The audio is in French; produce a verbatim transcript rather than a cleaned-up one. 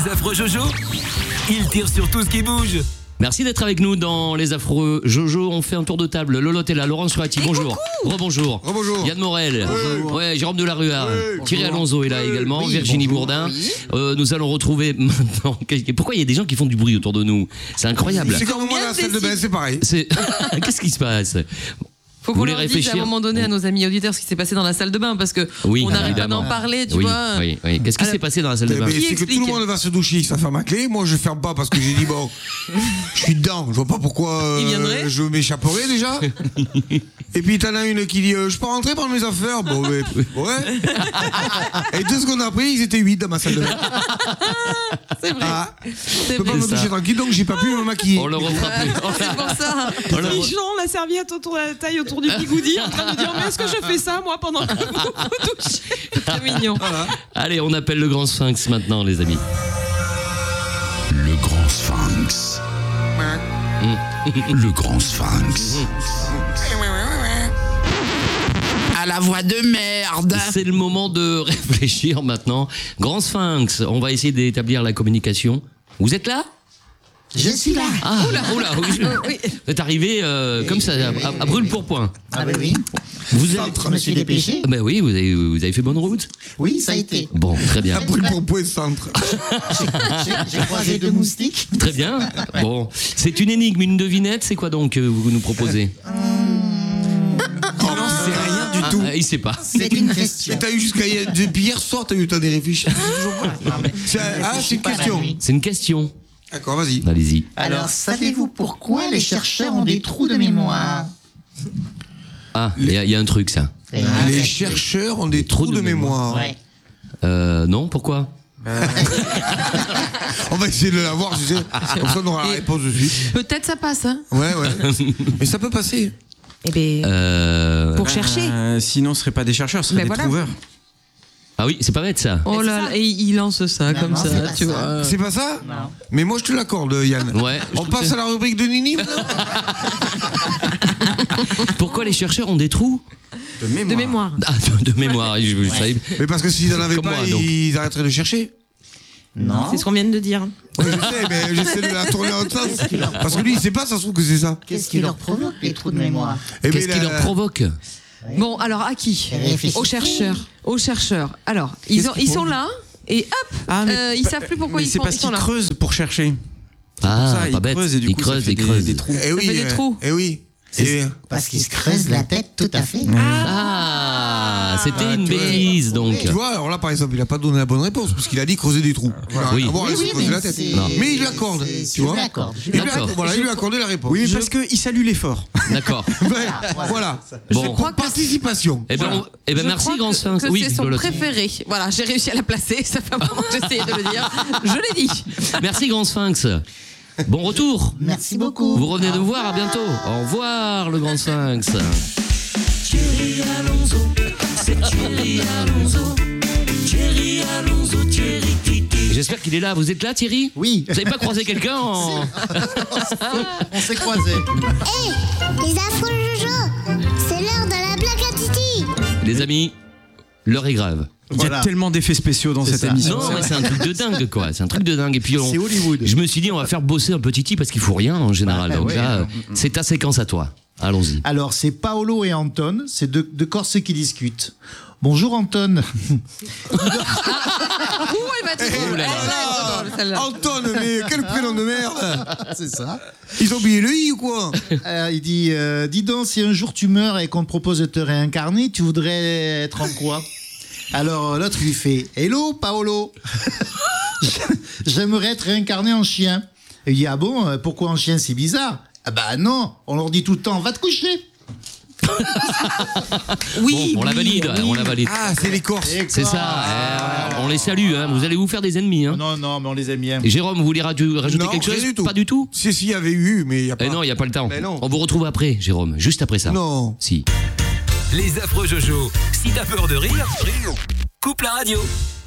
Les affreux Jojo, ils tirent sur tout ce qui bouge. Merci d'être avec nous dans Les Affreux Jojo. On fait un tour de table. Lolo est là, Laurence Surati, bonjour. Rebonjour. Rebonjour. Yann Morel. Bonjour. Ouais, Jérôme Delaruard. Oui, Thierry Alonso est là oui, également. oui, Virginie bonjour. Bourdin. Oui. Euh, nous allons retrouver maintenant. Pourquoi il y a des gens qui font du bruit autour de nous? C'est incroyable. C'est comme moi dans la salle de bain, c'est pareil. C'est... Qu'est-ce qui se passe? Faut Vous qu'on voulez leur dise réfléchir à un moment donné à nos amis auditeurs ce qui s'est passé dans la salle de bain parce que Oui, on n'arrête pas évidemment. d'en parler, tu oui, vois. oui, oui. Qu'est-ce qui Alors, s'est passé dans la salle de Eh bain? ben, Qui c'est que explique tout le monde va se doucher, ça ferme à clé. Moi, je ferme pas parce que j'ai dit bon, je suis dedans. Je vois pas pourquoi euh, Il viendrait je m'échapperais déjà. Et puis t'en as une qui dit euh, je peux rentrer prendre mes affaires. Bon, mais ouais. Et deux secondes après, ils étaient huit dans ma salle de bain. C'est vrai. Ah, C'est je peux pas vrai. me ça. doucher tranquille, donc j'ai pas pu me maquiller. On le refera plus. C'est pour ça. On le re- Michon, la serviette autour de la taille, autour du bigoudi, en train de dire mais est-ce que je fais ça moi pendant que vous vous douchez? C'est mignon. Allez, on appelle le grand sphinx maintenant, les amis. Le grand sphinx. Le grand sphinx. À la voix de merde. C'est le moment de réfléchir maintenant. Grand sphinx, on va essayer d'établir la communication. Vous êtes là? Je suis là. Ah, oula, oula, oui, je- Oui. Vous êtes arrivé euh, comme ça, à, à- à brûle pour point. Ah ben oui. Vous avez... Je me suis dépêché. Ben oui, vous avez, vous avez fait bonne route. Oui, ça a été. Bon, très bien. Après pour point centre. J'ai j'ai croisé deux moustiques. Très bien. Bon, c'est une énigme, une devinette. C'est quoi donc que vous nous proposez? Oh, c'est rien du Ah, tout. ah, il sait pas. C'est une question. Et t'as eu jusqu'à hier, depuis hier soir, t'as eu le temps de réfléchir. Non, mais C'est un- ah, je c'est suis une pas la question. nuit. C'est une question. D'accord, vas-y. Allez-y. Alors, savez-vous pourquoi les chercheurs ont des trous de mémoire? Ah, il y, a- il y a un truc, ça. Eh, Les chercheurs ont des trous de mémoire. Ouais. Euh, non, pourquoi? On va essayer de l'avoir, tu sais. Comme ça, on aura la réponse de suite. Peut-être ça passe, hein. Ouais, ouais. Mais ça peut passer. Eh ben, Euh... pour chercher. Euh, sinon, ce serait pas des chercheurs, ce seraient Mais des voilà. trouveurs. Ah oui, c'est pas bête, ça. Oh là là, et il lance ça Non, comme non, c'est ça, pas tu ça. vois. C'est pas ça Non. Mais moi, je te l'accorde, Yann. Ouais. je On trouve passe que- à la rubrique de Nini maintenant. Pourquoi les chercheurs ont des trous? De mémoire. De mémoire. Ah, de, de mémoire. Je, je savais- Mais parce que s'ils en avaient Comme pas, moi, donc. ils arrêteraient de chercher. Non. C'est ce qu'on vient de dire. Ouais, je sais, mais j'essaie de la tourner en sens. Parce que lui, il sait pas, ça se trouve que c'est ça. Qu'est-ce qui leur provoque les trous de mémoire? Eh ben, Qu'est-ce qui la- leur provoque? Bon, alors à qui? Réfléchissez. Aux chercheurs. Aux chercheurs. Alors, ils, ont, ils sont là et hop, Ah, mais euh, ils pa- savent plus pourquoi mais ils c'est sont, parce ils sont qu'ils là. creusent pour chercher. Ah, ça, pas ils bête. creusent et du ils coup, ça creusent, fait ils des- creusent. des trous. Eh oui. fait des euh, trous. Eh oui. Et- Parce qu'ils se creusent la tête, tout à fait. Ah, c'était Ah, une tu vois. bêtise, donc. Tu vois, alors là, par exemple, il a pas donné la bonne réponse, parce qu'il a dit creuser des trous. Voilà, Oui. à voir, Oui, il se oui, creuse mais la tête. c'est- Non. Mais il lui accorde, c'est- tu je vois. lui accorde, je Il lui lui D'accord. accorde, voilà, il lui a accordé la réponse. Oui, mais parce qu'il salue l'effort. D'accord. Ouais, voilà. Bon. crois que- Participation. Eh ben, on- eh ben Je merci, crois grand que- sphinx. que Oui, c'est son Lolotte. préféré. Voilà, j'ai réussi à la placer. Ça fait un moment que j'essayais de le dire. Je l'ai dit. Merci, grand sphinx. Bon retour. Merci beaucoup. Vous revenez nous voir, à bientôt. Au revoir, le grand sphinx. Thierry Alonso, c'est Thierry Alonso. Thierry Alonso, Thierry Titi. J'espère qu'il est là. Vous êtes là, Thierry? Oui. Vous n'avez pas croisé quelqu'un en... On s'est croisés. Les affreux Jojo, c'est l'heure de la blague à Titi. Les amis, l'heure est grave. Il y a Voilà. tellement d'effets spéciaux dans C'est cette ça. émission. Non, mais c'est un truc de dingue, quoi. C'est un truc de dingue. Et puis, on- C'est Hollywood. je me suis dit, on va faire bosser un petit Titi parce qu'il faut rien en général. Bah, Donc ouais, là, alors. c'est ta séquence à toi. Allons-y. Alors, c'est Paolo et Anton, c'est deux, deux Corses qui discutent. Bonjour Anton. Ouh, elle va être drôle. Elle va être drôle, celle-là. Anton, mais quel prénom de merde. C'est ça. Ils ont oublié le i ou quoi? Euh, il dit, euh, dis donc, si un jour tu meurs et qu'on te propose de te réincarner, tu voudrais être en quoi? Alors l'autre lui fait, hello Paolo. J'aimerais être réincarné en chien. Et il dit, ah bon, euh, pourquoi en chien, c'est bizarre? Ah bah non, on leur dit tout le temps, va te coucher. Oui, Bon, on la oui, valide, oui. on la valide. Ah, c'est les Corses. C'est ça. eh, on les salue. Hein. Vous allez vous faire des ennemis. Hein. Non, non, mais on les aime bien. Et Jérôme, vous voulez raju- rajouter Non, quelque rien chose? du tout. Pas du tout. Si, si, il y avait eu, mais il n'y a pas. Eh non, il n'y a pas le temps. Mais non. On vous retrouve après, Jérôme. Juste après ça. Non. Si. Les affreux Jojo, si t'as peur de rire, coupe la radio.